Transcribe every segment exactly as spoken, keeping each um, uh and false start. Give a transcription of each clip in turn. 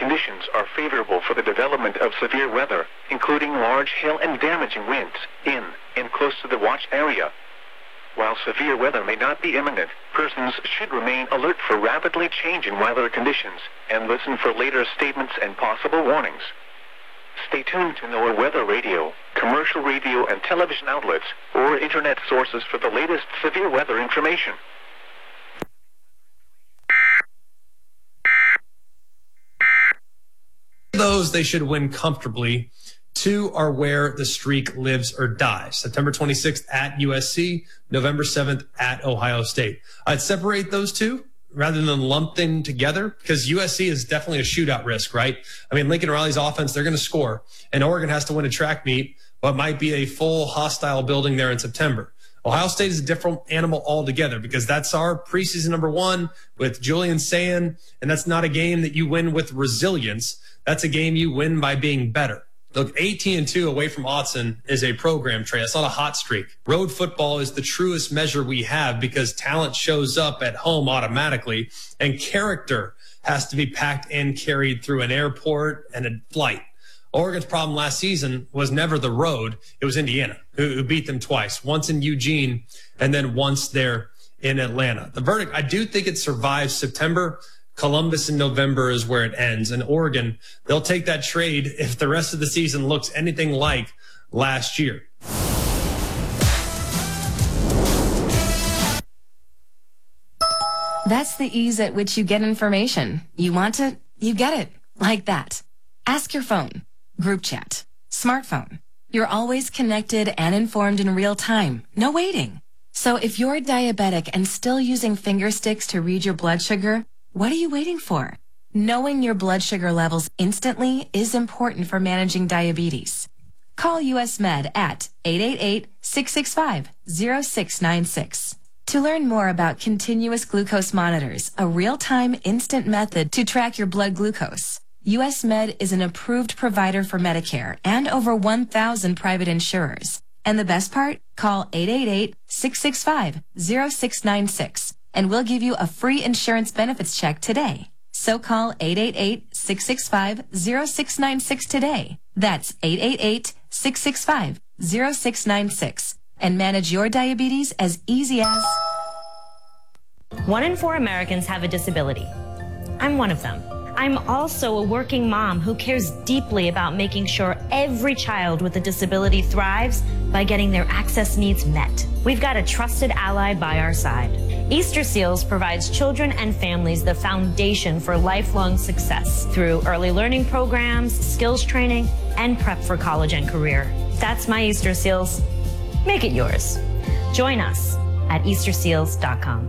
conditions are favorable for the development of severe weather, including large hail and damaging winds in and close to the watch area. While severe weather may not be imminent, persons should remain alert for rapidly changing weather conditions and listen for later statements and possible warnings. Stay tuned to NOAA Weather Radio, commercial radio and television outlets, or internet sources for the latest severe weather information. Those they should win comfortably. Two are where the streak lives or dies. September twenty-sixth at U S C, November seventh at Ohio State. I'd separate those two rather than lump them together because U S C is definitely a shootout risk, right? I mean, Lincoln Riley's offense, they're going to score. And Oregon has to win a track meet, but might be a full hostile building there in September. Ohio State is a different animal altogether because that's our preseason number one with Julian Sayin, and that's not a game that you win with resilience. That's a game you win by being better. Look, eighteen and two away from Autzen is a program, Trey. That's not a hot streak. Road football is the truest measure we have because talent shows up at home automatically, and character has to be packed and carried through an airport and a flight. Oregon's problem last season was never the road. It was Indiana, who, who beat them twice, once in Eugene and then once there in Atlanta. The verdict, I do think it survives September. Columbus in November is where it ends. And Oregon, they'll take that trade if the rest of the season looks anything like last year. That's the ease at which you get information. You want it, you get it. Like that. Ask your phone. Group chat. Smartphone. You're always connected and informed in real time. No waiting. So if you're diabetic and still using finger sticks to read your blood sugar, what are you waiting for? Knowing your blood sugar levels instantly is important for managing diabetes. Call U S Med at eight eight eight, six six five, zero six nine six. To learn more about continuous glucose monitors, a real-time instant method to track your blood glucose, U S Med is an approved provider for Medicare and over one thousand private insurers. And the best part? Call eight eight eight, six six five, zero six nine six. And we'll give you a free insurance benefits check today. So call eight eight eight, six six five, zero six nine six today. That's eight eight eight, six six five, zero six nine six. And manage your diabetes as easy as... One in four Americans have a disability. I'm one of them. I'm also a working mom who cares deeply about making sure every child with a disability thrives by getting their access needs met. We've got a trusted ally by our side. Easter Seals provides children and families the foundation for lifelong success through early learning programs, skills training, and prep for college and career. That's my Easter Seals. Make it yours. Join us at easter seals dot com.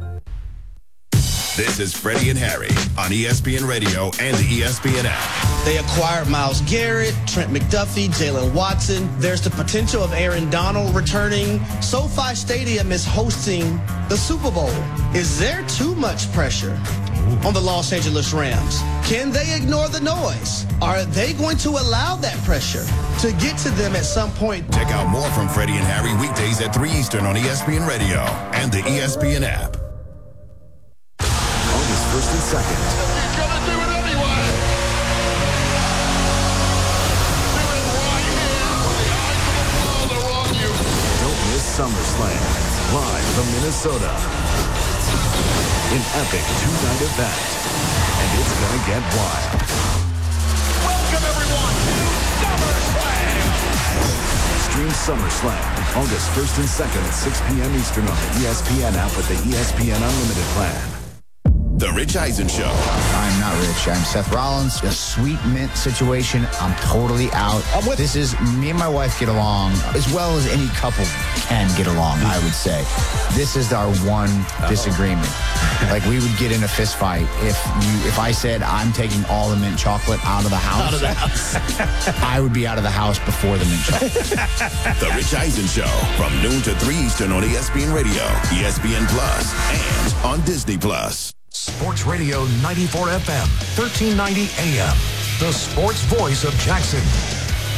This is Freddie and Harry on E S P N Radio and the E S P N app. They acquired Myles Garrett, Trent McDuffie, Jalen Watson. There's the potential of Aaron Donald returning. SoFi Stadium is hosting the Super Bowl. Is there too much pressure on the Los Angeles Rams? Can they ignore the noise? Are they going to allow that pressure to get to them at some point? Check out more from Freddie and Harry weekdays at three Eastern on E S P N Radio and the E S P N app. First and second. He's going to do it anyway. Do it right here. The eyes of the world are on you. Don't miss SummerSlam, live from Minnesota. An epic two-night event, and it's going to get wild. Welcome, everyone, to SummerSlam. Stream SummerSlam August first and second at six p.m. Eastern on the E S P N app with the E S P N Unlimited plan. The Rich Eisen Show. I'm not rich. I'm Seth Rollins. A sweet mint situation. I'm totally out. I'm with this is me and my wife get along as well as any couple can get along, I would say. This is our one Uh-oh. disagreement. Like we would get in a fist fight if you if I said I'm taking all the mint chocolate out of the house. Out of the house. I would be out of the house before the mint chocolate. The Rich Eisen Show from noon to three Eastern on E S P N Radio, E S P N Plus, and on Disney Plus. Sports Radio ninety-four F M, thirteen ninety A M. The sports voice of Jackson.